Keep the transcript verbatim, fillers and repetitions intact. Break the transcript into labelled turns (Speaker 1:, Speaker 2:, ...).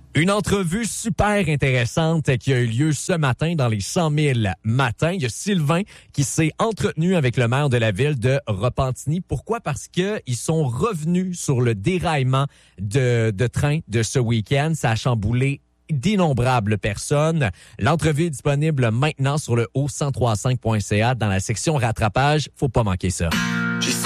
Speaker 1: Une entrevue super intéressante qui a eu lieu ce matin dans les cent mille matins. Il y a Sylvain qui s'est entretenu avec le maire de la ville de Repentigny. Pourquoi? Parce que ils sont revenus sur le déraillement de, de train de ce week-end. Ça a chamboulé d'innombrables personnes. L'entrevue est disponible maintenant sur le haut cent trois cinq point c a dans la section rattrapage. Faut pas manquer ça.